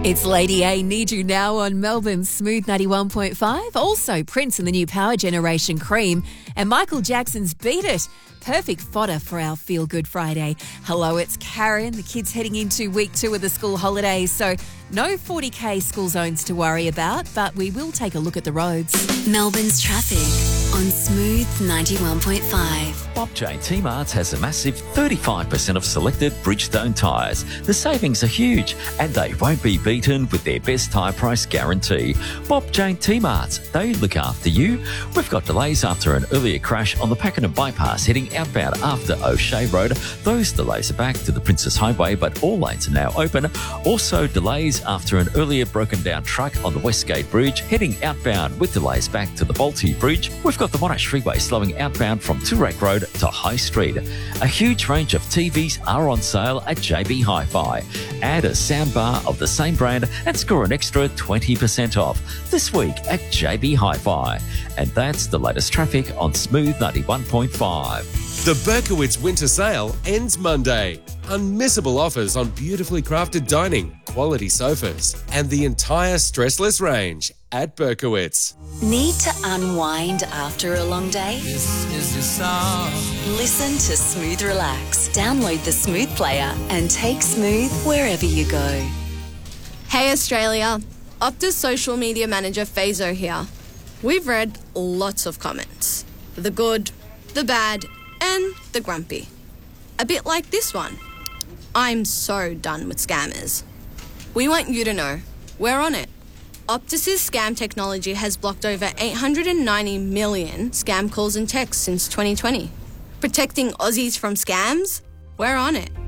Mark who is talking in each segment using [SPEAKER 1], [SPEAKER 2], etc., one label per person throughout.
[SPEAKER 1] It's Lady A, Need You Now on Melbourne's Smooth 91.5. Also, Prince and the new Power Generation Cream and Michael Jackson's Beat It. Perfect fodder for our Feel Good Friday. Hello, it's Karen. The kids heading into week 2 of the school holidays, so no 40k school zones to worry about, but we will take a look at the roads.
[SPEAKER 2] Melbourne's traffic on Smooth 91.5.
[SPEAKER 3] Bob Jane T-Marts has a massive 35% of selected Bridgestone tyres. The savings are huge and they won't be beaten with their best tyre price guarantee. Bob Jane T-Marts, they look after you. We've got delays after an earlier crash on the Pakenham bypass heading outbound after O'Shea Road. Those delays are back to the Princess Highway, but all lanes are now open. Also delays after an earlier broken down truck on the Westgate Bridge heading outbound with delays back to the Bolte Bridge. We've got the Monash Freeway slowing outbound from Toorak Road to High Street. A huge range of TVs are on sale at JB Hi-Fi. Add a soundbar of the same brand and score an extra 20% off this week at JB Hi-Fi. And that's the latest traffic on Smooth 91.5.
[SPEAKER 4] The Berkowitz Winter Sale ends Monday. Unmissable offers on beautifully crafted dining, quality sofas, and the entire stressless range at Berkowitz.
[SPEAKER 2] Need to unwind after a long day?
[SPEAKER 5] This is your song.
[SPEAKER 2] Listen to Smooth Relax. Download the Smooth player and take Smooth wherever you go.
[SPEAKER 6] Hey Australia, Optus social media manager Fazo here. We've read lots of comments. The good, the bad, and the grumpy. A bit like this one. I'm so done with scammers. We want you to know, we're on it. Optus's scam technology has blocked over 890 million scam calls and texts since 2020. Protecting Aussies from scams? We're on it.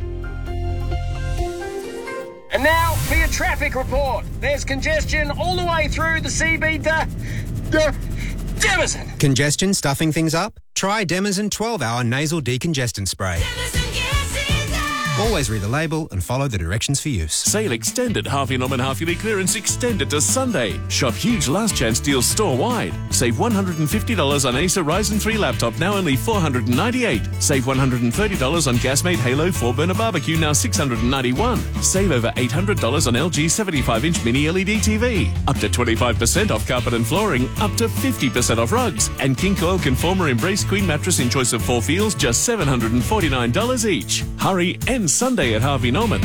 [SPEAKER 7] And now for your traffic report. There's congestion all the way through the CB to Demison.
[SPEAKER 8] Congestion stuffing things up? Try Demison 12-hour nasal decongestant spray. Always read the label and follow the directions for use.
[SPEAKER 9] Sale extended. Harvey Norman half-yearly clearance extended to Sunday. Shop huge last chance deals store-wide. Save $150 on Acer Ryzen 3 laptop, now only $498. Save $130 on Gasmate Halo 4-burner barbecue, now $691. Save over $800 on LG 75-inch mini LED TV. Up to 25% off carpet and flooring. Up to 50% off rugs. And King Coil Conformer Embrace Queen mattress in choice of 4 feels, just $749 each. Hurry, and Sunday at Harvey Norman.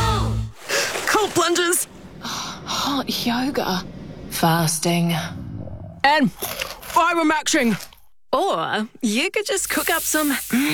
[SPEAKER 10] Cold plunges. Hot yoga. Fasting. And fibre-maxing. Or you could just cook up some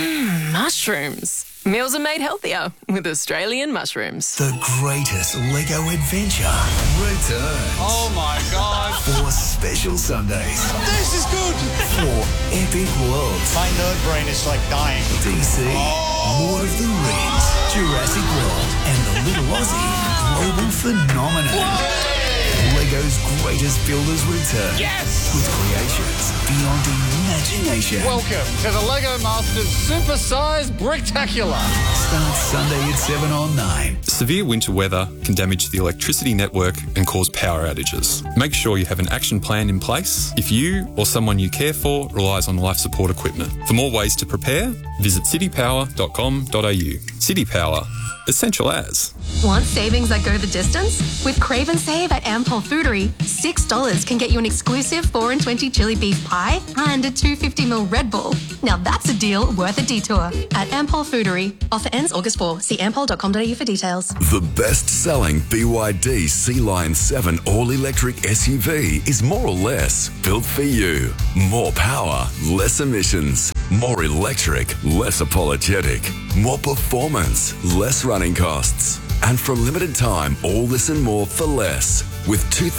[SPEAKER 10] mushrooms. Meals are made healthier with Australian mushrooms.
[SPEAKER 11] The greatest Lego adventure returns.
[SPEAKER 5] Oh my God.
[SPEAKER 11] 4 special Sundays.
[SPEAKER 5] This is good.
[SPEAKER 11] 4 epic worlds.
[SPEAKER 5] My nerd brain is like dying.
[SPEAKER 11] DC, Lord of the Rings, Jurassic World, and the Little Aussie global phenomenon. Lego's greatest builders return.
[SPEAKER 5] Yes!
[SPEAKER 11] With creations beyond imagination.
[SPEAKER 5] Welcome to the Lego Masters Supersize Bricktacular.
[SPEAKER 11] Starts Sunday at 7 on 9.
[SPEAKER 12] Severe winter weather can damage the electricity network and cause power outages. Make sure you have an action plan in place if you or someone you care for relies on life support equipment. For more ways to prepare, visit citypower.com.au. City Power. Essential as.
[SPEAKER 13] Want savings that go the distance? With Crave and Save at Ampol Foodery, $6 can get you an exclusive 4 and 20 chili beef pie and a 250ml Red Bull. Now that's a deal worth a detour. At Ampol Foodery. Offer ends August 4. See ampol.com.au for details.
[SPEAKER 14] The best-selling BYD Sea Lion 7 all-electric SUV is more or less built for you. More power, less emissions. More electric, less apologetic. More performance, less running costs. And for a limited time, all this and more for less. With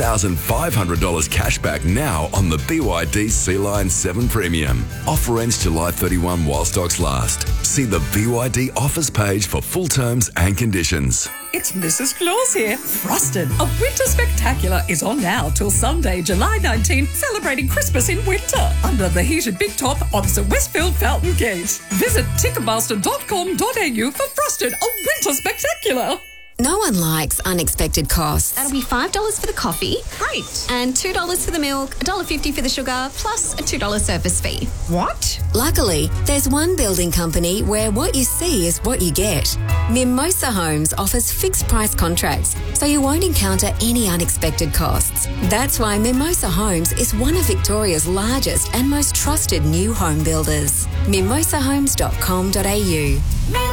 [SPEAKER 14] $2,500 cash back now on the BYD Sea Lion 7 Premium. Offer ends July 31 while stocks last. See the BYD offers page for full terms and conditions.
[SPEAKER 15] It's Mrs. Claus here. Frosted, a winter spectacular, is on now till Sunday, July 19, celebrating Christmas in winter under the heated big top opposite Westfield Fountain Gate. Visit Ticketmaster.com.au for Frosted, a winter spectacular.
[SPEAKER 16] No one likes unexpected costs.
[SPEAKER 17] That'll be $5 for the coffee.
[SPEAKER 18] Great.
[SPEAKER 17] And $2 for the milk, $1.50 for the sugar, plus a $2 service fee.
[SPEAKER 18] What?
[SPEAKER 16] Luckily, there's one building company where what you see is what you get. Mimosa Homes offers fixed price contracts, so you won't encounter any unexpected costs. That's why Mimosa Homes is one of Victoria's largest and most trusted new home builders. mimosahomes.com.au